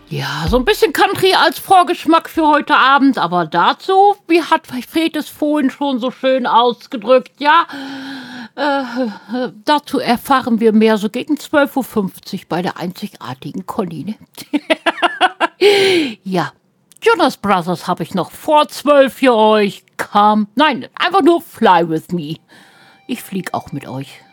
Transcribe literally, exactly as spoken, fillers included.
Ja, so ein bisschen Country als Vorgeschmack für heute Abend, aber dazu, wie hat Fred es vorhin schon so schön ausgedrückt, ja, äh, äh, dazu erfahren wir mehr so gegen zwölf Uhr fünfzig bei der einzigartigen Conny. Ne? Ja, Jonas Brothers habe ich noch vor zwölf für euch. Come, nein, einfach nur Fly with me. Ich flieg auch mit euch.